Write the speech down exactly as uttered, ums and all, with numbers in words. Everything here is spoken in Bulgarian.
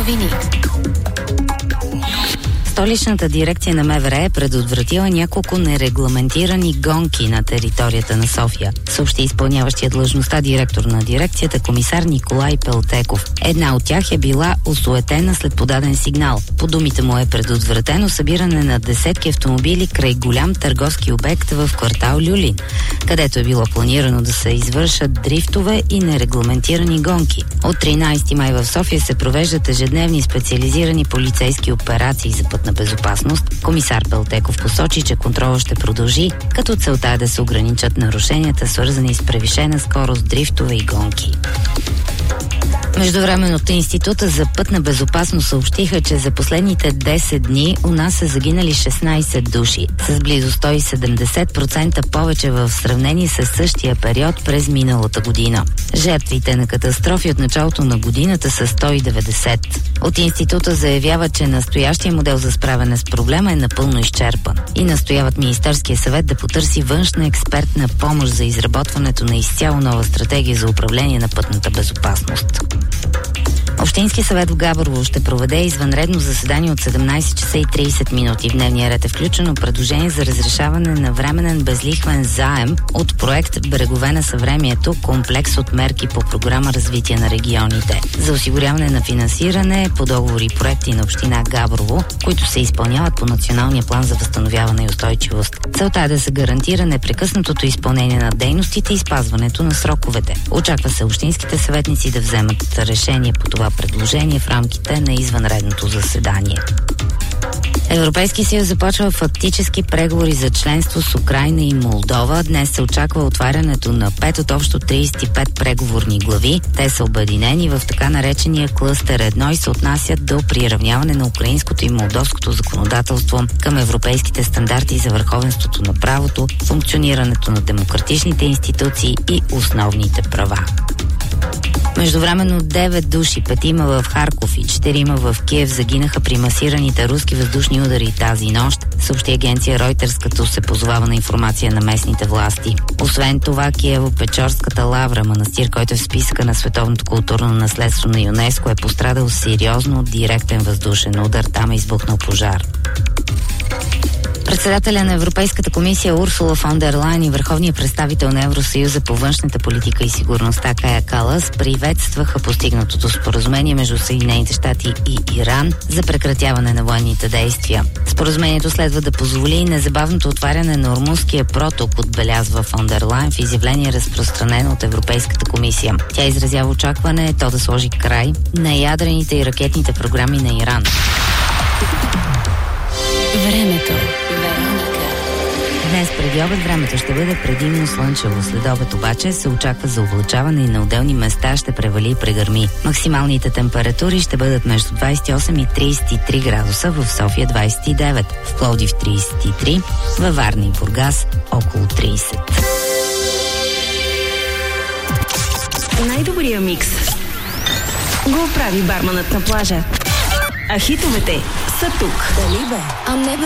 новини. Столичната дирекция на МВР е предотвратила няколко нерегламентирани гонки на територията на София, съобщи изпълняващия длъжността директор на дирекцията комисар Николай Пелтеков. Една от тях е била осуетена след подаден сигнал. По думите му е предотвратено събиране на десетки автомобили край голям търговски обект в квартал Люлин, където е било планирано да се извършат дрифтове и нерегламентирани гонки. От тринайсети май в София се провеждат ежедневни специализирани полицейски операции за път на безопасност. Комисар Пелтеков посочи, че контролът ще продължи, като целта е да се ограничат нарушенията, свързани с превишена скорост, дрифтове и гонки. Междувременно от Института за пътна безопасност съобщиха, че за последните десет дни у нас са загинали шестнайсет души, с близо сто и седемдесет процента повече в сравнение с същия период през миналата година. Жертвите на катастрофи от началото на годината са сто и деветдесет. От Института заявяват, че настоящия модел за справяне с проблема е напълно изчерпан и настояват Министерския съвет да потърси външна експертна помощ за изработването на изцяло нова стратегия за управление на пътната безопасност. Общински съвет в Габрово ще проведе извънредно заседание от седемнайсет часа и трийсет минути. В дневния ред е включено предложение за разрешаване на временен безлихвен заем от проект Брегове на съвремието, комплекс от мерки по програма Развитие на регионите за осигуряване на финансиране по договори и проекти на община Габрово, които се изпълняват по Националния план за възстановяване и устойчивост. Целта е да се гарантира непрекъснатото изпълнение на дейностите и спазването на сроковете. Очаква се общинските съветници да вземат решение по това предложение в рамките на извънредното заседание. Европейски съюз започва фактически преговори за членство с Украйна и Молдова. Днес се очаква отварянето на пет от общо трийсет и пет преговорни глави. Те са обединени в така наречения клъстер едно и се отнасят до приравняване на украинското и молдовското законодателство към европейските стандарти за върховенството на правото, функционирането на демократичните институции и основните права. Междувременно девет души, петима в Харков и четирима в Киев загинаха при масираните руски въздушни удари тази нощ, съобщи агенция Reuters, като се позовава на информация на местните власти. Освен това, Киево-Печорската лавра, манастир, който е в списъка на световното културно наследство на ЮНЕСКО, е пострадал сериозно от директен въздушен удар. Там е избухнал пожар. Председателя на Европейската комисия Урсула фон дер Лайен и върховният представител на Евросъюза по външната политика и сигурността Кая Калас приветстваха постигнатото споразумение между Съединените щати и Иран за прекратяване на военните действия. Споразумението следва да позволи незабавното отваряне на Ормузския проток, отбелязва фон дер Лайен в изявление, разпространено от Европейската комисия. Тя изразява очакване то да сложи край на ядрените и ракетните програми на Иран. Времето. Днес преди обед времето ще бъде предимно слънчево. След обед обаче се очаква за облачаване и на отделни места ще превали и прегърми. Максималните температури ще бъдат между двайсет и осем и трийсет и три градуса, в София двайсет и девет, в Пловдив трийсет и три, във Варна и Бургас около трийсет. Най-добрия микс го прави барманът на плажа. А хитовете са тук. Дали бе? А не бе.